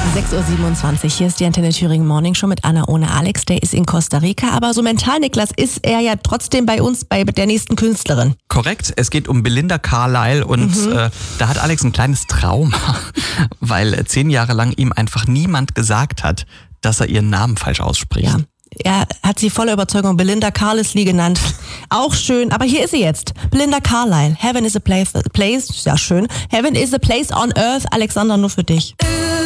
6.27 Uhr, hier ist die Antenne Thüringen Morning Show mit Anna ohne Alex. Der ist in Costa Rica, aber so mental, Niklas, ist er ja trotzdem bei uns, bei der nächsten Künstlerin. Korrekt, es geht um Belinda Carlisle und da hat Alex ein kleines Trauma, weil 10 Jahre lang ihm einfach niemand gesagt hat, dass er ihren Namen falsch ausspricht. Ja. Er hat sie voller Überzeugung Belinda Carlisle genannt. Auch schön, aber hier ist sie jetzt. Belinda Carlisle. Heaven is a place, ja schön. Heaven is a place on earth. Alexander, nur für dich.